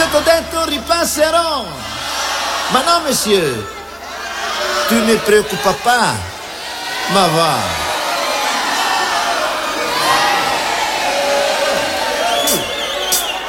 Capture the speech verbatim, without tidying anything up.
Io t'ho detto ripasserò. Ma no, monsieur. Tu ne preoccupa pas. Ma va.